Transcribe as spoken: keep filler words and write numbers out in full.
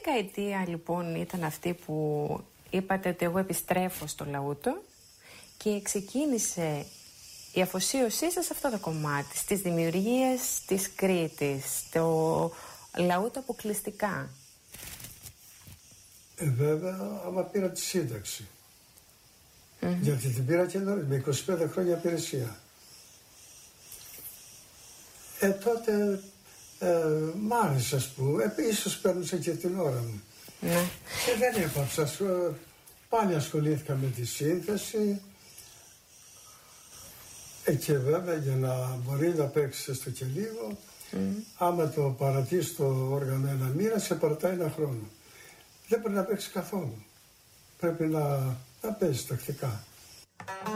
δεκαετία λοιπόν ήταν αυτή που είπατε ότι εγώ επιστρέφω στο λαούτο και ξεκίνησε η αφοσίωσή σας σε αυτό το κομμάτι, στις δημιουργίες της Κρήτης, το λαούτο αποκλειστικά? Ε, βέβαια, άμα πήρα τη σύνταξη. Mm-hmm. Γιατί την πήρα και νωρίς, με είκοσι πέντε χρόνια υπηρεσία. Ε, τότε ε, μ' άρεσε, ας πούμε, ε, ίσως παίρνουσα και την ώρα μου. Mm-hmm. Και δεν έπαψα, πάλι ασχολήθηκα με τη σύνθεση. Ε, και βέβαια για να μπορεί να παίξει έστω και λίγο, mm. άμα το παρατήσει το όργανο ένα μήνα, σε παρτάει ένα χρόνο. Δεν πρέπει να παίξει καθόλου. Πρέπει να, να παίζει τακτικά.